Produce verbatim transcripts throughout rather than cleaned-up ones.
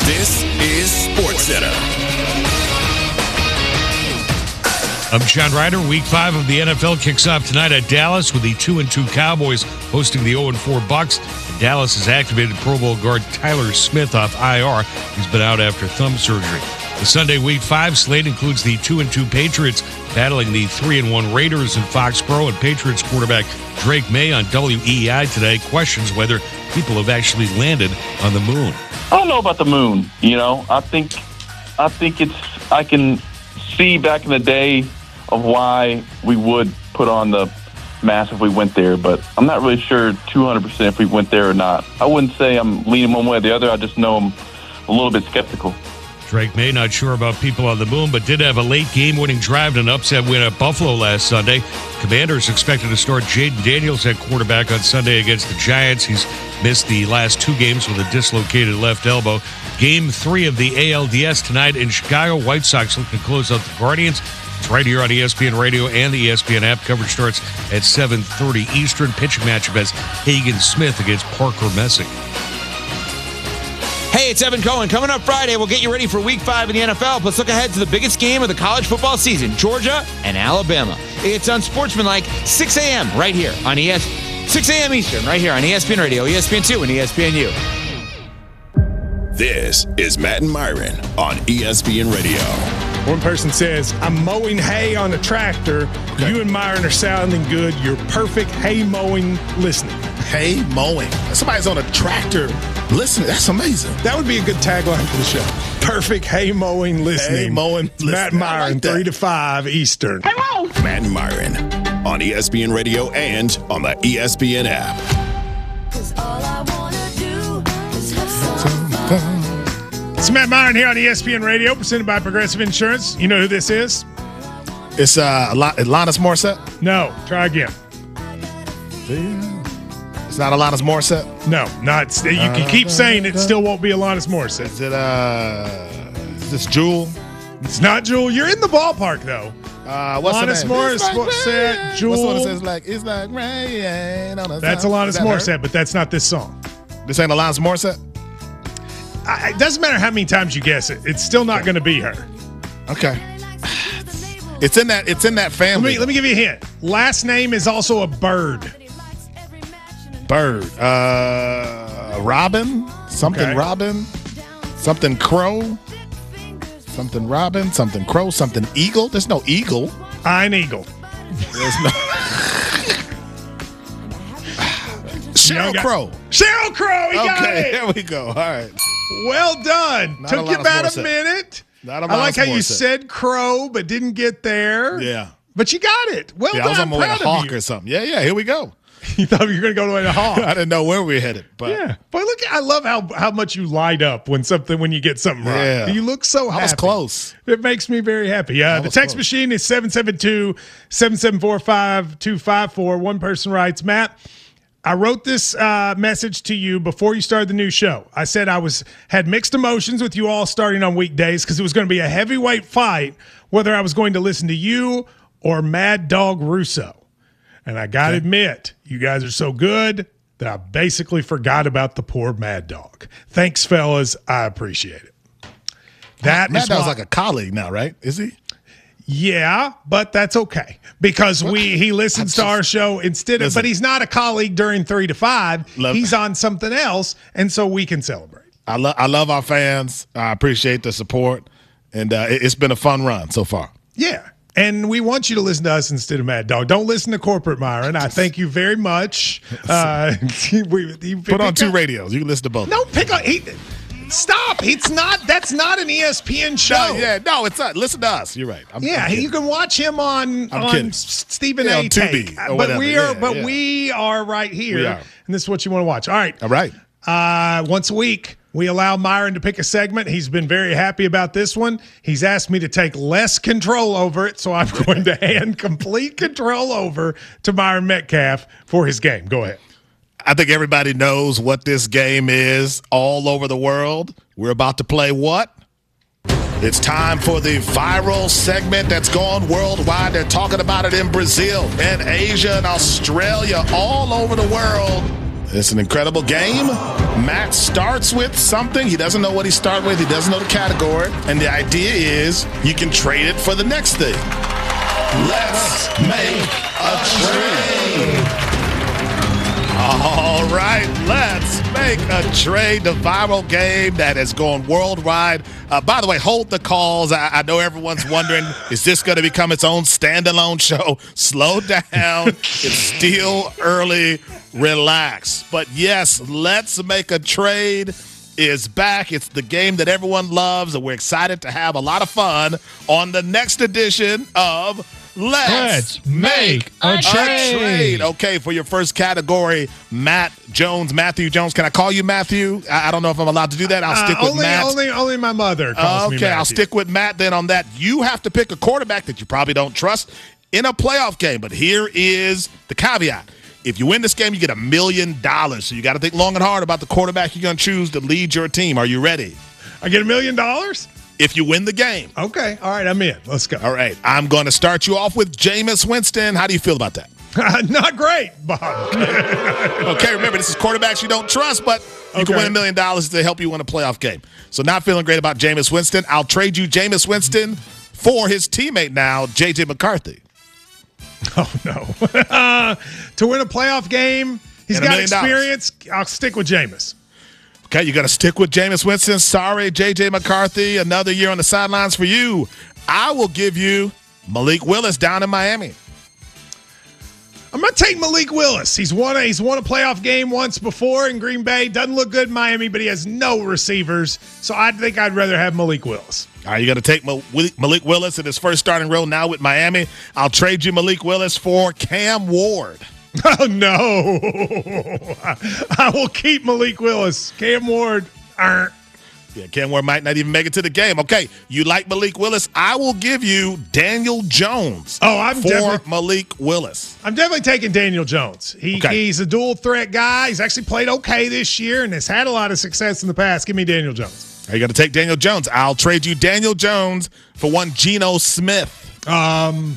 This is SportsCenter. I'm John Ryder. Week five of the N F L kicks off tonight at Dallas with the two and two Cowboys hosting the oh and four Bucks. Dallas has activated Pro Bowl guard Tyler Smith off I R. He's been out after thumb surgery. The Sunday Week five slate includes the two and two Patriots battling the three and one Raiders in Foxborough, and Patriots quarterback Drake May on W E I today questions whether people have actually landed on the moon. I don't know about the moon. You know, I think, I think it's. I can see back in the day of why we would put on the mask if we went there, but I'm not really sure two hundred percent if we went there or not. I wouldn't say I'm leaning one way or the other. I just know I'm a little bit skeptical. Drake May not sure about people on the moon, but did have a late game-winning drive and an upset win at Buffalo last Sunday. Commanders expected to start Jaden Daniels at quarterback on Sunday against the Giants. He's missed the last two games with a dislocated left elbow. Game three of the A L D S tonight in Chicago. White Sox looking to close out the Guardians. It's right here on E S P N Radio and the E S P N app. Coverage starts at seven thirty Eastern. Pitching matchup as Hagen Smith against Parker Messick. Hey, it's Evan Cohen. Coming up Friday, we'll get you ready for Week five in the N F L. Let's look ahead to the biggest game of the college football season, Georgia and Alabama. It's unsportsmanlike, six a.m. right here on E S P N. six a.m. Eastern, right here on E S P N Radio, E S P N two, and E S P N U. This is Matt and Myron on E S P N Radio. One person says, I'm mowing hay on a tractor. Okay. You and Myron are sounding good. You're perfect hay mowing listening. Hay mowing. Somebody's on a tractor listening. That's amazing. That would be a good tagline for the show. Perfect hay mowing listening. Hay mowing listening. Matt and Myron, like three to five Eastern. Hello. Matt and Myron on E S P N Radio and on the E S P N app. It's Matt Myron here on E S P N Radio, presented by Progressive Insurance. You know who this is? It's uh, Alanis Morissette? No. Try again. It's not Alanis Morissette? No. Not. You can keep saying it, still won't be Alanis Morissette. Is it, uh, is this Jewel? It's not Jewel. You're in the ballpark, though. Uh, what's Alanis Morissette, Jewel. What's the one that says, like, it's like rain on a That's Alanis Morissette, but that's not this song. This ain't Alanis Morissette? I, it doesn't matter how many times you guess it. It's still not going to be her. Okay. It's in that It's in that family. Let me, let me give you a hint. Last name is also a bird. Bird. Uh, Robin? Something Okay. Robin? Something Crow? Something Robin? Something Crow? Something Eagle? There's no Eagle. Ein Eagle. There's no... Sheryl Crow. Sheryl Crow. He got Okay, it. there we go. All right. Well done. Not Took you Alanis about Morissette. a minute. Not a I like how you Morissette. said Crow, but didn't get there. Yeah. But you got it. Well Yeah, done. I was on my way Proud to of Hawk you. or something. Yeah, yeah, here we go. You thought you were going to go to the way to Hawk. I didn't know where we were headed. But Yeah. But look, I love how, how much you light up when something when you get something right. Yeah. You look so happy. I was close. It makes me very happy. Uh, the was text close. machine is seven seven two, seven seven four, five two five four. One person writes, Matt, I wrote this uh, message to you before you started the new show. I said I was had mixed emotions with you all starting on weekdays because it was going to be a heavyweight fight whether I was going to listen to you or Mad Dog Russo. And I got to admit, you guys are so good that I basically forgot about the poor Mad Dog. Thanks, fellas. I appreciate it. That Matt is Dog's why- like a colleague now, right? Is he? Yeah, but that's okay because we he listens That's to just- our show instead of, Listen. but he's not a colleague during three to five. Love- He's on something else, and so we can celebrate. I love I love our fans. I appreciate the support, and uh, it, it's been a fun run so far. Yeah, and we want you to listen to us instead of Mad Dog. Don't listen to corporate Myron. I thank you very much. Uh, we, you Put on pick two up- radios. You can listen to both. No, pick on. He, stop. It's not. That's not an E S P N show. No, yeah, no, it's not. Listen to us. You're right. I'm, Yeah, I'm kidding. you can watch him on I'm on kidding. S- Stephen Yeah, A. on Tubi Take. or But whatever. we are, Yeah, but yeah. we are right here, We are. and this is what you want to watch. All right, All right. Uh, once a week, we allow Myron to pick a segment. He's been very happy about this one. He's asked me to take less control over it, so I'm going to hand complete control over to Myron Metcalf for his game. Go ahead. I think everybody knows what this game is all over the world. We're about to play what? It's time for the viral segment that's gone worldwide. They're talking about it in Brazil and Asia and Australia, all over the world. It's an incredible game. Matt starts with something. He doesn't know what he started with. He doesn't know the category. And the idea is you can trade it for the next thing. Let's make a trade. All right, let's make a trade. The viral game that has gone worldwide. Uh, by the way, hold the calls. I, I know everyone's wondering, is this going to become its own standalone show? Slow down. It's still early. Relax. But yes, let's make a trade is back. It's the game that everyone loves, and we're excited to have a lot of fun on the next edition of Let's, Let's make a, a trade. trade. Okay, for your first category, Matt Jones, Matthew Jones. Can I call you Matthew? I, I don't know if I'm allowed to do that. I'll stick uh, with only, Matt. Only, only my mother calls me Okay, Matthew. I'll stick with Matt then on that. You have to pick a quarterback that you probably don't trust in a playoff game. But here is the caveat. If you win this game, you get a million dollars. So you got to think long and hard about the quarterback you're going to choose to lead your team. Are you ready? I get a million dollars? If you win the game. Okay. All right, I'm in. Let's go. All right. I'm going to start you off with Jameis Winston. How do you feel about that? Not great, Bob. Okay, remember, this is quarterbacks you don't trust, but you Okay. can win a million dollars to help you win a playoff game. So not feeling great about Jameis Winston. I'll trade you Jameis Winston for his teammate now, J J McCarthy. Oh, no. uh, to win a playoff game, he's And a got million dollars. experience. I'll stick with Jameis. Okay, you got to stick with Jameis Winston. Sorry, J J McCarthy. Another year on the sidelines for you. I will give you Malik Willis down in Miami. I'm going to take Malik Willis. He's won, a, he's won a playoff game once before in Green Bay. Doesn't look good in Miami, but he has no receivers. So I think I'd rather have Malik Willis. All right, you got to take Malik Willis in his first starting role now with Miami. I'll trade you Malik Willis for Cam Ward. Oh, no. I will keep Malik Willis. Cam Ward. Uh, Yeah, Cam Ward might not even make it to the game. Okay, you like Malik Willis? I will give you Daniel Jones. Oh, I'm for definitely- Malik Willis. I'm definitely taking Daniel Jones. He, Okay. He's a dual threat guy. He's actually played okay this year and has had a lot of success in the past. Give me Daniel Jones. Are you going to take Daniel Jones? I'll trade you Daniel Jones for one Geno Smith. Um,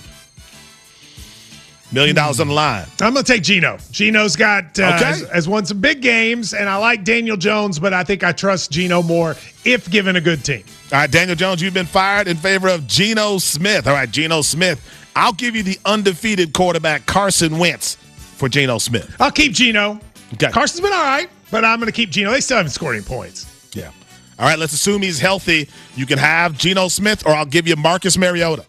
Million dollars on the line. I'm going to take Geno. Geno's got uh, Okay. has, has won some big games, and I like Daniel Jones, but I think I trust Geno more if given a good team. All right, Daniel Jones, you've been fired in favor of Geno Smith. All right, Geno Smith. I'll give you the undefeated quarterback Carson Wentz for Geno Smith. I'll keep Geno. Okay. Carson's been all right, but I'm going to keep Geno. They still haven't scored any points. Yeah. All right, let's assume he's healthy. You can have Geno Smith, or I'll give you Marcus Mariota.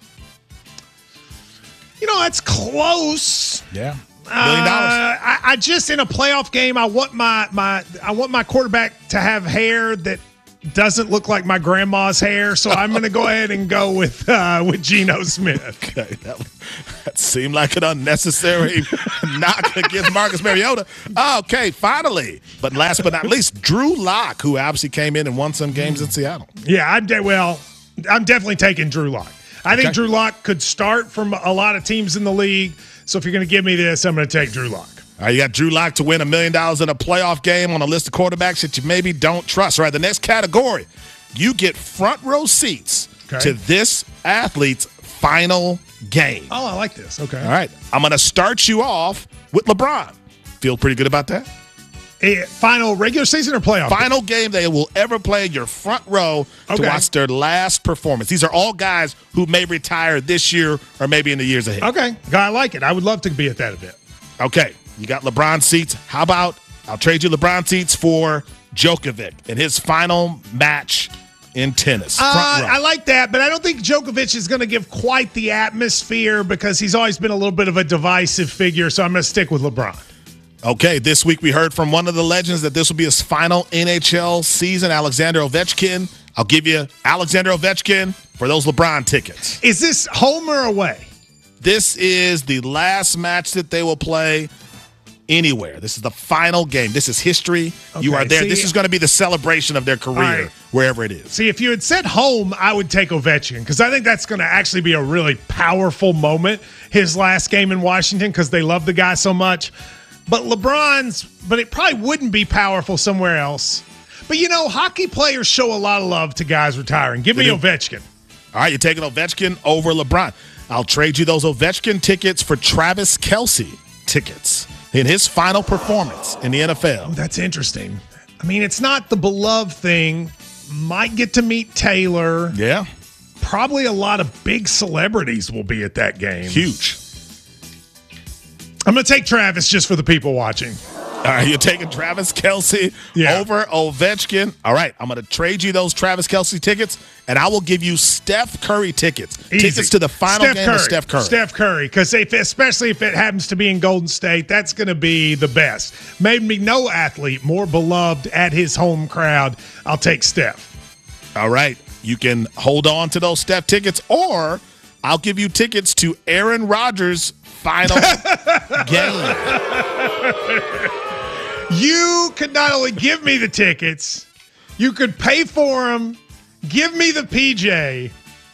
You know, that's close. Yeah. Million dollars. Uh, I, I just in a playoff game, I want my my I want my quarterback to have hair that doesn't look like my grandma's hair. So I'm going to go ahead and go with uh, with Geno Smith. Okay, that, that seemed like an unnecessary knock against Marcus Mariota. Okay, finally, but last but not least, Drew Lock, who obviously came in and won some games in Seattle. Yeah, I'm de- well. I'm definitely taking Drew Lock. I think Okay. Drew Lock could start from a lot of teams in the league. So if you're going to give me this, I'm going to take Drew Lock. All right, you got Drew Lock to win a million dollars in a playoff game on a list of quarterbacks that you maybe don't trust. All right, the next category, you get front row seats Okay. to this athlete's final game. Oh, I like this. Okay. All right, I'm going to start you off with LeBron. Feel pretty good about that? Eh, final regular season or playoff? Final game they will ever play your front row to Okay. watch their last performance. These are all guys who may retire this year or maybe in the years ahead. Okay. I like it. I would love to be at that event. Okay, you got LeBron seats. How about I'll trade you LeBron seats for Djokovic in his final match in tennis. Front Uh, row. I like that, but I don't think Djokovic is going to give quite the atmosphere because he's always been a little bit of a divisive figure. So I'm going to stick with LeBron. Okay, this week we heard from one of the legends that this will be his final N H L season, Alexander Ovechkin. I'll give you Alexander Ovechkin for those LeBron tickets. Is this home or away? This is the last match that they will play anywhere. This is the final game. This is history. You Okay, are there. see- This is going to be the celebration of their career, All right. wherever it is. See, if you had said home, I would take Ovechkin because I think that's going to actually be a really powerful moment. His last game in Washington because they love the guy so much. But LeBron's, but it probably wouldn't be powerful somewhere else. But you know, hockey players show a lot of love to guys retiring. Give me They do. Ovechkin. All right, you're taking Ovechkin over LeBron. I'll trade you those Ovechkin tickets for Travis Kelce tickets in his final performance in the N F L. That's interesting. I mean, it's not the beloved thing. Might get to meet Taylor. Yeah. Probably a lot of big celebrities will be at that game. Huge. I'm going to take Travis just for the people watching. All right, you're taking Travis Kelce yeah. over Ovechkin. All right, I'm going to trade you those Travis Kelce tickets, and I will give you Steph Curry tickets. Easy. Tickets to the final Steph game Curry. of Steph Curry. Steph Curry, because if, especially if it happens to be in Golden State, that's going to be the best. Maybe no athlete more beloved at his home crowd. I'll take Steph. All right, you can hold on to those Steph tickets, or I'll give you tickets to Aaron Rodgers' final game. You could not only give me the tickets, you could pay for them, give me the P J,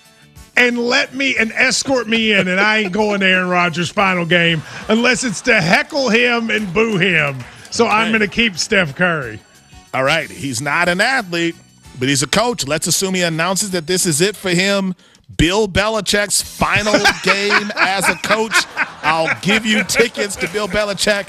and let me and escort me in, and I ain't going to Aaron Rodgers' final game unless it's to heckle him and boo him. So okay. I'm going to keep Steph Curry. All right, he's not an athlete, but he's a coach. Let's assume he announces that this is it for him. Bill Belichick's final game as a coach. I'll give you tickets to Bill Belichick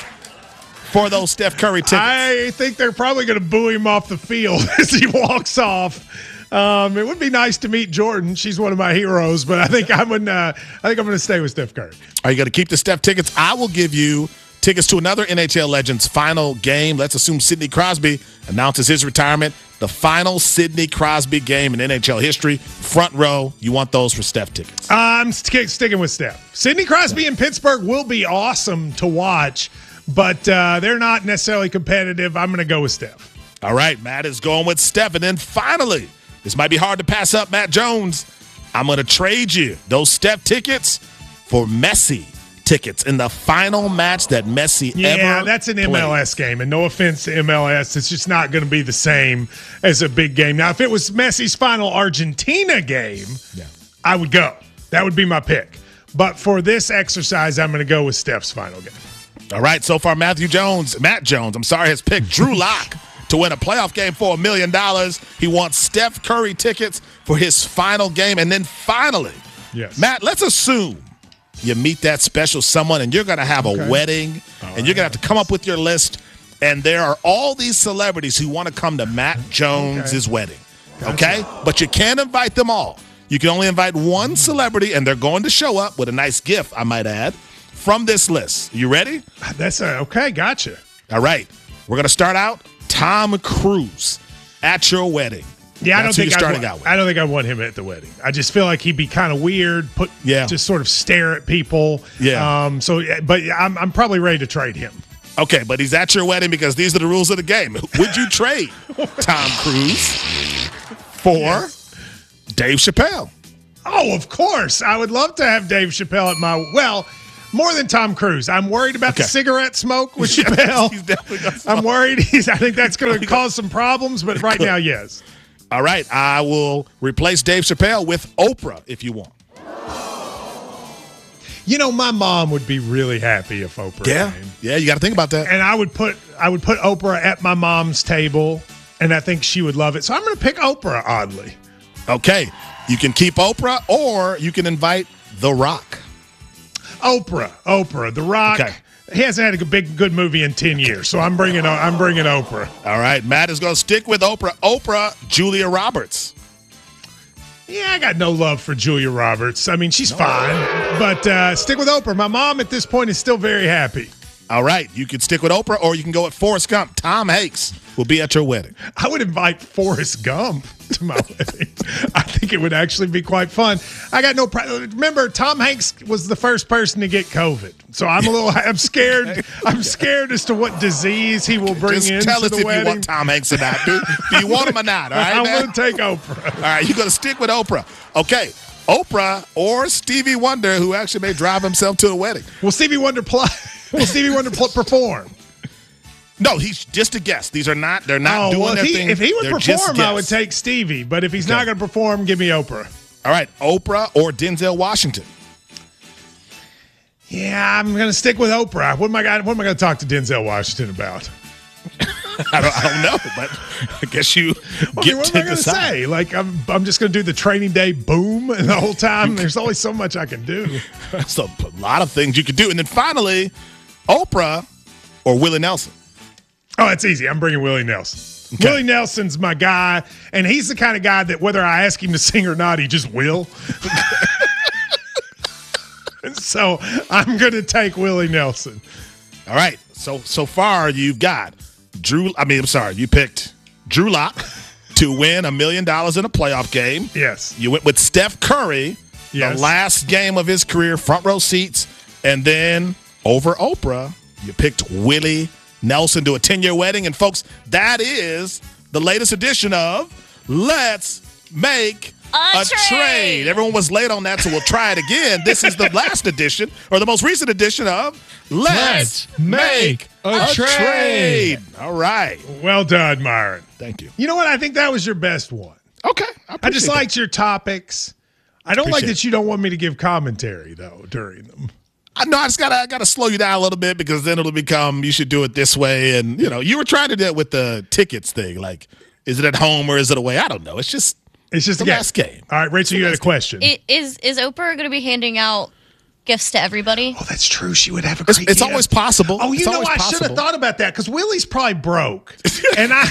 for those Steph Curry tickets. I think they're probably going to boo him off the field as he walks off. Um, it would be nice to meet Jordan. She's one of my heroes, but I think I'm gonna. Uh, I think I'm going to stay with Steph Curry. Are you going to keep the Steph tickets? I will give you tickets to another N H L legend's final game. Let's assume Sidney Crosby announces his retirement. The final Sidney Crosby game in N H L history. Front row. You want those for Steph tickets? I'm st- sticking with Steph. Sidney Crosby in Pittsburgh will be awesome to watch, but uh, they're not necessarily competitive. I'm going to go with Steph. All right, Matt is going with Steph. And then finally, this might be hard to pass up, Matt Jones. I'm going to trade you those Steph tickets for Messi tickets in the final match that Messi yeah, ever Yeah, that's an played. M L S game. And no offense to M L S, it's just not going to be the same as a big game. Now, if it was Messi's final Argentina game, yeah. I would go. That would be my pick. But for this exercise, I'm going to go with Steph's final game. All right, so far, Matthew Jones, Matt Jones, I'm sorry, has picked Drew Lock to win a playoff game for a million dollars. He wants Steph Curry tickets for his final game. And then finally, yes. Matt, let's assume you meet that special someone and you're going to have okay. a wedding all and right. you're going to have to come up with your list. And there are all these celebrities who want to come to Matt Jones's okay. wedding. Gotcha. Okay? But you can't invite them all. You can only invite one celebrity, and they're going to show up with a nice gift, I might add, from this list. You ready? That's a, okay. Gotcha. All right. We're going to start out Tom Cruise at your wedding. Yeah, I don't That's think you're starting want, out with. I don't think I want him at the wedding. I just feel like he'd be kind of weird, put yeah. just sort of stare at people. Yeah. Um. So, but I'm I'm probably ready to trade him. Okay, but he's at your wedding because these are the rules of the game. Would you trade Tom Cruise for yes. Dave Chappelle? Oh, of course. I would love to have Dave Chappelle at my well. More than Tom Cruise. I'm worried about okay. the cigarette smoke with Chappelle. He's definitely gonna I'm worried. He's, I think that's going to cause some problems, but right now, yes. All right. I will replace Dave Chappelle with Oprah if you want. You know, my mom would be really happy if Oprah Yeah. came. Yeah, you got to think about that. And I would put I would put Oprah at my mom's table, and I think she would love it. So I'm going to pick Oprah, oddly. Okay. You can keep Oprah, or you can invite The Rock. Oprah, Oprah, The Rock. Okay. He hasn't had a big good movie in ten years, so I'm bringing I'm bringing Oprah. All right, Matt is going to stick with Oprah. Oprah, Julia Roberts. Yeah, I got no love for Julia Roberts. I mean, she's no. fine, but uh, stick with Oprah. My mom at this point is still very happy. All right, you can stick with Oprah, or you can go with Forrest Gump. Tom Hanks will be at your wedding. I would invite Forrest Gump to my wedding. I think it would actually be quite fun. I got no problem. Remember, Tom Hanks was the first person to get COVID, so I'm a little. I'm scared. I'm scared as to what disease he will bring Just into tell us the if wedding. you want Tom Hanks or not. Do, do you want him or not? All right, I'm man? going to take Oprah. All right, you're going to stick with Oprah. Okay, Oprah or Stevie Wonder, who actually may drive himself to the wedding. Will Stevie Wonder play? Will Stevie Wonder pl- perform? No, he's just a guest. These are not, they're not oh, doing well, their if he, thing. If he would they're perform, I would take Stevie. But if he's okay. not going to perform, give me Oprah. All right, Oprah or Denzel Washington? Yeah, I'm going to stick with Oprah. What am I going What am I going to talk to Denzel Washington about? I don't, I don't know, but I guess you well, get I mean, what to am I going to decide. say? Like, I'm, I'm just going to do the training day boom and the whole time. There's only so much I can do. That's a lot of things you could do. And then finally, Oprah or Willie Nelson? Oh, it's easy. I'm bringing Willie Nelson. Okay. Willie Nelson's my guy, and he's the kind of guy that whether I ask him to sing or not, he just will. So I'm going to take Willie Nelson. All right. So so far you've got Drew. I mean, I'm sorry. You picked Drew Lock to win a million dollars in a playoff game. Yes. You went with Steph Curry, yes. the last game of his career, front row seats, and then over Oprah, you picked Willie Nelson to a ten-year wedding. And folks, that is the latest edition of Let's Make A, a trade. trade. Everyone was late on that, so we'll try it again. This is the last edition, or the most recent edition of Let's, Let's Make a, a trade. trade. All right. Well done, Myron. Thank you. You know what? I think that was your best one. Okay. I, I just that. liked your topics. I don't appreciate like that you don't want me to give commentary, though, during them. I know I just gotta I gotta slow you down a little bit because then it'll become you should do it this way. And you know, you were trying to do it with the tickets thing. Like, is it at home or is it away? I don't know. It's just It's just the a game. last game. All right, Rachel, you had a question. It, is is Oprah going to be handing out gifts to everybody? Oh, that's true. She would have a It's, great it's gift. always possible. Oh, you it's know, I should have thought about that because Willie's probably broke. And I,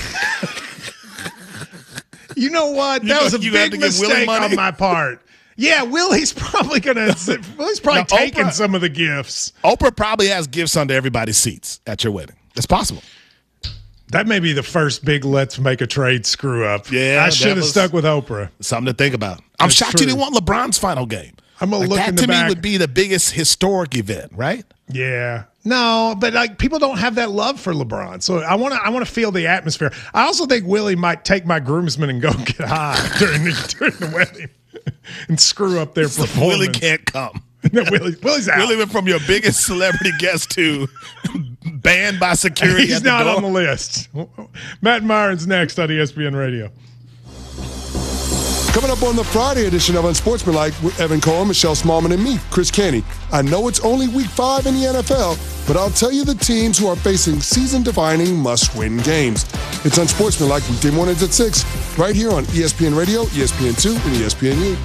you know what? That You was a know, you have big to give Willie mistake money? on my part. Yeah, Willie's probably gonna. Willie's probably Now, taking Oprah- some of the gifts. Oprah probably has gifts under everybody's seats at your wedding. It's possible. That may be the first big let's make a trade screw up. Yeah, I that should have was- stuck with Oprah. Something to think about. I'm That's shocked true. you didn't want LeBron's final game. I'm gonna Like, look that in the to back. me would be the biggest historic event, right? Yeah. No, but like people don't have that love for LeBron. So I want to I want to feel the atmosphere. I also think Willie might take my groomsmen and go get high during the during the wedding and screw up their performance. Willie can't come. No, Willie, Willie's out. Willie went from your biggest celebrity guest to banned by security. He's at the not door. on the list. Matt Myron's next on E S P N Radio. Coming up on the Friday edition of Unsportsmanlike with Evan Cohen, Michelle Smallman, and me, Chris Canty. I know it's only week five in the N F L, but I'll tell you the teams who are facing season-defining must-win games. It's Unsportsmanlike weekday mornings at six, right here on E S P N Radio, E S P N two, and E S P N U.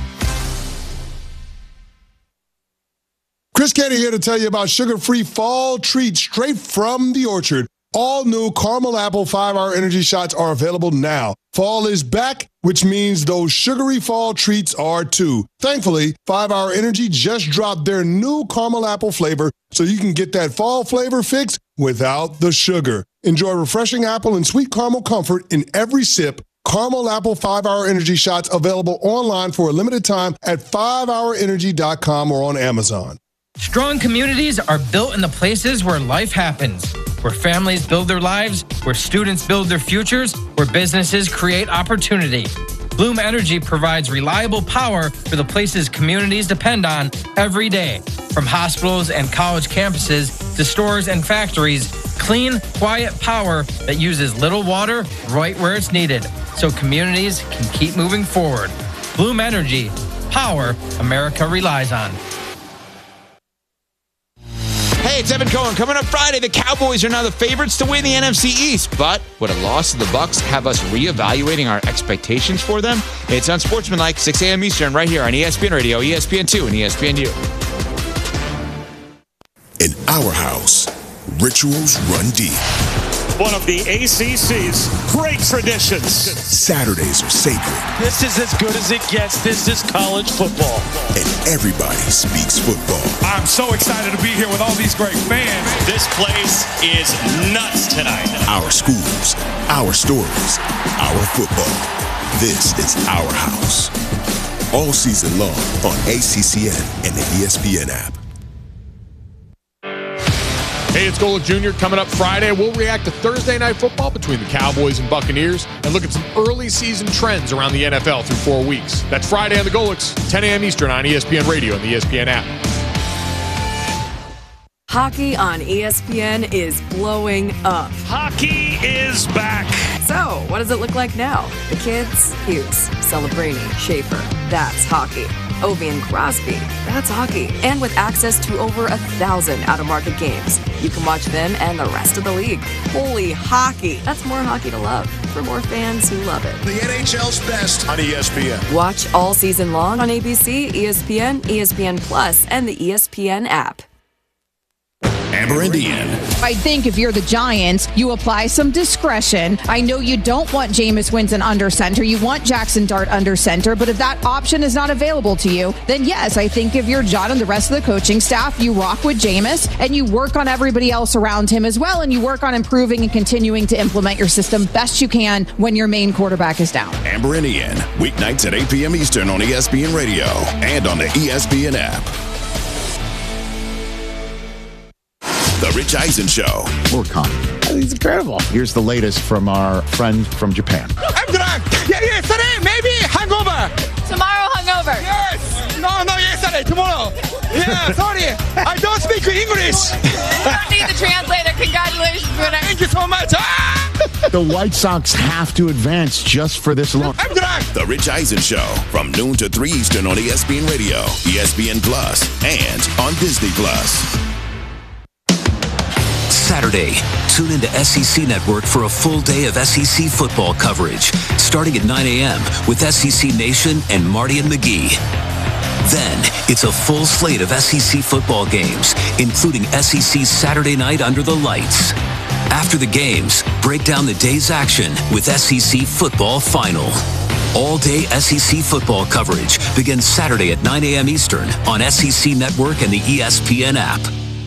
Chris Canty here to tell you about sugar-free fall treats straight from the orchard. All new caramel apple five-hour energy shots are available now. Fall is back, which means those sugary fall treats are too. Thankfully, five-hour Energy just dropped their new caramel apple flavor, so you can get that fall flavor fix without the sugar. Enjoy refreshing apple and sweet caramel comfort in every sip. Caramel Apple five-hour Energy shots available online for a limited time at five hour energy dot com or on Amazon. Strong communities are built in the places where life happens, where families build their lives, where students build their futures, where businesses create opportunity. Bloom Energy provides reliable power for the places communities depend on every day. From hospitals and college campuses to stores and factories, clean, quiet power that uses little water right where it's needed, so communities can keep moving forward. Bloom Energy, power America relies on. Hey, it's Evan Cohen. Coming up Friday, the Cowboys are now the favorites to win the N F C East. But would a loss to the Bucs have us reevaluating our expectations for them? It's Unsportsmanlike, six a.m. Eastern, right here on E S P N Radio, E S P N two, and E S P N U. In our house, rituals run deep. One of the A C C's great traditions. Saturdays are sacred. This is as good as it gets. This is college football. And everybody speaks football. I'm so excited to be here with all these great fans. This place is nuts tonight. Our schools, our stories, our football. This is our house. All season long on A C C N and the E S P N app. Hey, it's Golick Junior Coming up Friday, we'll react to Thursday Night Football between the Cowboys and Buccaneers and look at some early season trends around the N F L through four weeks. That's Friday on the Golicks, ten a.m. Eastern on E S P N Radio and the E S P N app. Hockey on E S P N is blowing up. Hockey is back. So, what does it look like now? The kids? Hughes, Celebrini, Schaefer. That's hockey. Ovi and Crosby. That's hockey. And with access to over a thousand out-of-market games, you can watch them and the rest of the league. Holy hockey. That's more hockey to love for more fans who love it. The N H L's best on E S P N. Watch all season long on A B C, E S P N, E S P N Plus, and the E S P N app. Amber and Ian. I think if you're the Giants, you apply some discretion. I know you don't want Jameis Winston under center. You want Jackson Dart under center. But if that option is not available to you, then yes, I think if you're John and the rest of the coaching staff, you rock with Jameis and you work on everybody else around him as well. And you work on improving and continuing to implement your system best you can when your main quarterback is down. Amber and Ian, weeknights at eight p.m. Eastern on E S P N Radio and on the E S P N app. The Rich Eisen Show. More calm. He's incredible. Here's the latest from our friend from Japan. I'm drunk. Yeah, yesterday, maybe hangover. Tomorrow hungover. Yes. No, no, yesterday, tomorrow. Yeah, sorry. I don't speak English. You don't need the translator. Congratulations. Thank you so much. Ah! The White Sox have to advance just for this long. I'm drunk. The Rich Eisen Show from noon to three Eastern on E S P N Radio, E S P N Plus, and on Disney Plus. Saturday, tune into S E C Network for a full day of S E C football coverage, starting at nine a.m. with S E C Nation and Marty and McGee. Then, it's a full slate of S E C football games, including S E C Saturday Night Under the Lights. After the games, break down the day's action with S E C Football Final. All-day S E C football coverage begins Saturday at nine a.m. Eastern on S E C Network and the E S P N app.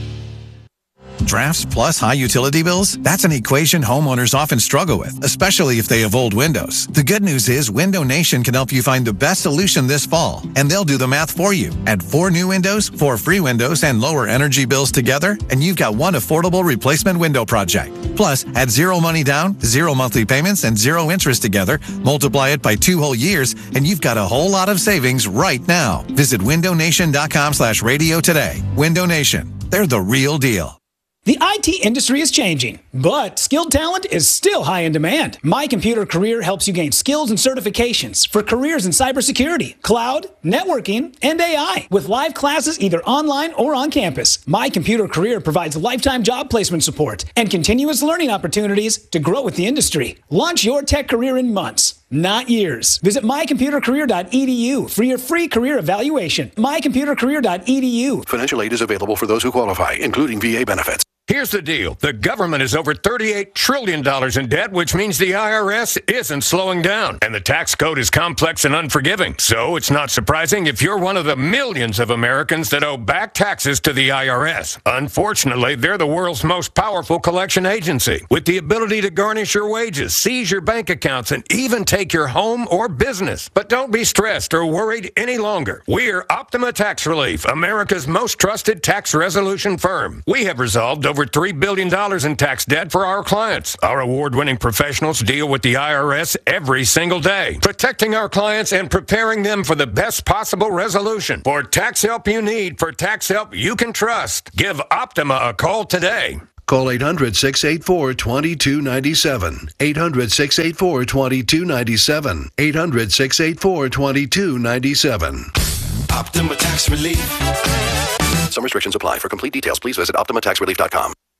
Drafts plus high utility bills? That's an equation homeowners often struggle with, especially if they have old windows. The good news is Window Nation can help you find the best solution this fall, and they'll do the math for you. Add four new windows, four free windows, and lower energy bills together, and you've got one affordable replacement window project. Plus, add zero money down, zero monthly payments, and zero interest together, multiply it by two whole years, and you've got a whole lot of savings right now. Visit window nation dot com slash radio today. Window Nation. They're the real deal. The I T industry is changing, but skilled talent is still high in demand. My Computer Career helps you gain skills and certifications for careers in cybersecurity, cloud, networking, and A I with live classes either online or on campus. My Computer Career provides lifetime job placement support and continuous learning opportunities to grow with the industry. Launch your tech career in months, not years. Visit my computer career dot e d u for your free career evaluation. my computer career dot e d u. Financial aid is available for those who qualify, including V A benefits. Here's the deal. The government is over thirty-eight trillion dollars in debt, which means the I R S isn't slowing down. And the tax code is complex and unforgiving. So it's not surprising if you're one of the millions of Americans that owe back taxes to the I R S. Unfortunately, they're the world's most powerful collection agency, with the ability to garnish your wages, seize your bank accounts, and even take your home or business. But don't be stressed or worried any longer. We're Optima Tax Relief, America's most trusted tax resolution firm. We have resolved over three billion dollars in tax debt for our clients. Our award-winning professionals deal with the I R S every single day, protecting our clients and preparing them for the best possible resolution. For tax help you need, for tax help you can trust, give Optima a call today. Call eight hundred, six eight four, two two nine seven. eight hundred, six eight four, two two nine seven. eight hundred, six eight four, two two nine seven. Optima Tax Relief. Some restrictions apply. For complete details, please visit optima tax relief dot com.